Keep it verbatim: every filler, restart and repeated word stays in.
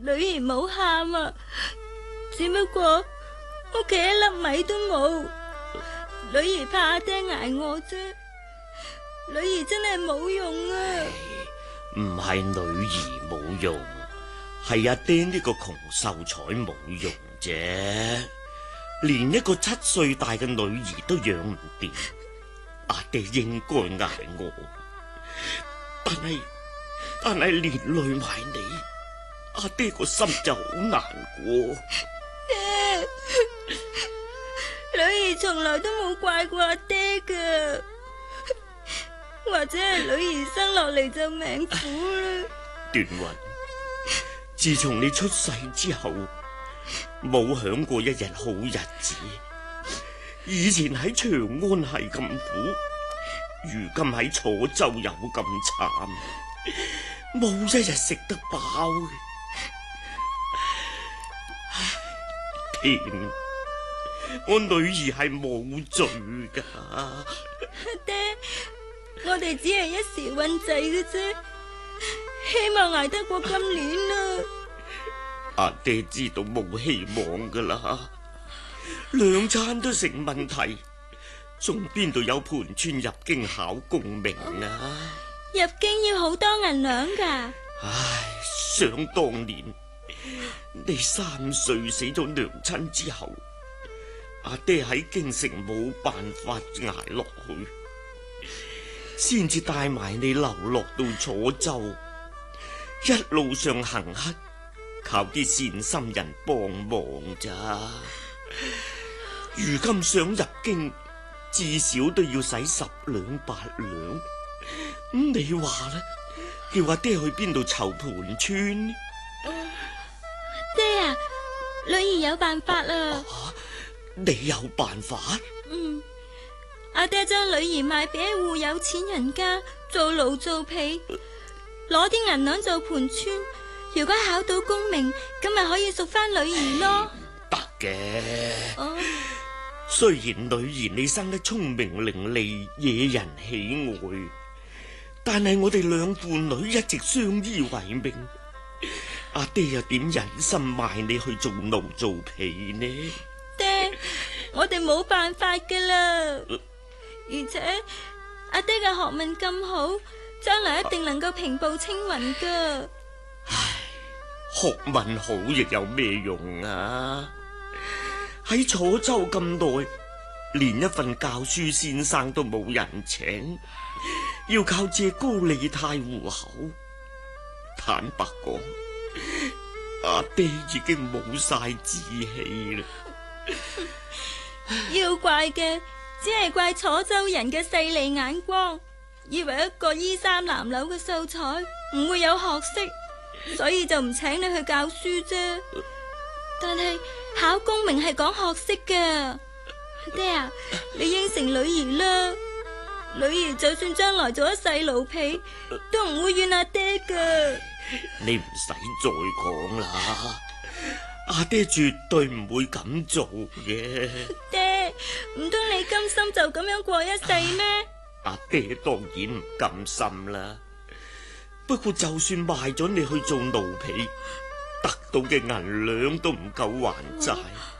女兒冇喊啊，只不過屋企一粒米都冇，女兒怕阿爹挨餓啫。女兒真係冇用啊！ 唔係女兒冇用，係阿爹呢個窮秀才冇用啫。連一個七歲大嘅女兒都養唔掂，阿爹應該挨餓。但係但係連累埋你，阿爹個心就好難過。 爹，女兒從來都冇怪過阿爹噶，或者係女兒生落嚟就命苦啦。 段雲，自從你出世之後，冇享過一日好日子。以前喺長安係咁苦，如今喺楚州又咁慘，冇一日食得飽嘅。天，我女兒係冇罪噶。 爹，我哋只係一時運滯嘅啫，希望捱得過今年啦。 阿爹知道冇希望噶啦，兩餐都成問題，仲邊度有盤川入京考功名啊？ 入京要好多銀兩噶。 唉，想當年你三歲死咗娘親之後，阿爹喺京城冇辦法捱落去，先至帶埋你流落到楚州，一路上行乞，靠啲善心人幫忙咋。如今想入京，至少都要使十兩八兩。咁、嗯、你話呢？叫阿爹去邊度籌盤川？ 爹啊，女兒有辦法啦。 啊，你有辦法？ 嗯，阿爹將女兒賣俾一戶有錢人家做奴做婢，攞啲銀兩做盤川。如果考到功名，咁咪可以贖翻女兒咯。 得嘅。 哦， 雖然女兒你生得聰明伶俐，惹人喜愛，但係我哋兩父女一直相依為命，阿爹又點忍心賣你去做奴做婢呢？ 爹，我哋冇辦法噶啦。而且阿爹嘅學問咁好，將來一定能夠平步青雲噶。 唉，學問好亦有咩用啊？喺楚州咁耐，連一份教書先生都冇人請，要靠借高利貸糊口。坦白講，阿爹已經冇晒志氣啦。 要怪嘅只係怪楚州人嘅勢利眼光，以為一個衣衫襤褸嘅秀才唔會有學識，所以就唔請你去教書啫。但係考功名係講學識噶。爹啊，你應承女兒啦，女兒就算將來做一世奴婢，都唔會怨阿爹噶。 你唔使再講啦，阿爹絕對唔會咁做嘅。 爹，唔通你甘心就咁樣過一世咩？ 阿爹當然唔甘心啦，不過就算賣咗你去做奴婢，得到嘅銀兩都唔夠還債。